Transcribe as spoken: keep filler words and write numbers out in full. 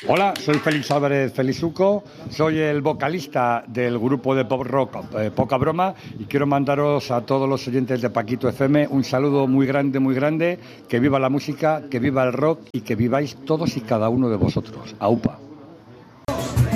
Hola, soy Félix Álvarez Felizuco, soy el vocalista del grupo de pop rock eh, Poca Broma y quiero mandaros a todos los oyentes de Paquito F M un saludo muy grande, muy grande, que viva la música, que viva el rock y que viváis todos y cada uno de vosotros. Aupa.